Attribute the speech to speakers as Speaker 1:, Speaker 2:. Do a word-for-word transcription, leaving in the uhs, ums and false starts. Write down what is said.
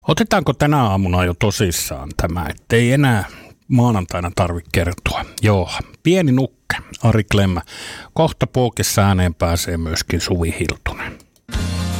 Speaker 1: Otetaanko tänä aamuna jo tosissaan tämä, ettei enää maanantaina tarvitse kertoa? Joo, pieni nukke, Ari Klemmä. Kohta pookessa ääneen pääsee myöskin Suvi Hiltu.